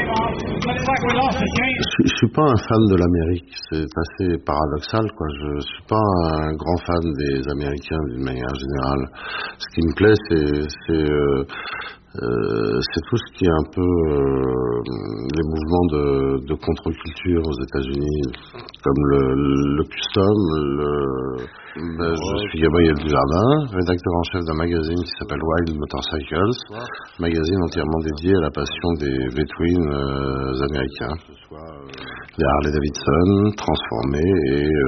Je suis pas un fan de l'Amérique, c'est assez paradoxal, quoi. Je suis pas un grand fan des Américains d'une manière générale. Ce qui me plaît, c'est tout ce qui est un peu les mouvements de contre-culture aux États-Unis, comme le custom. Je suis Gabriel Dujardin, rédacteur en chef d'un magazine qui s'appelle Wild Motorcycles, magazine entièrement dédié à la passion des V-twin américains, les Harley Davidson transformés et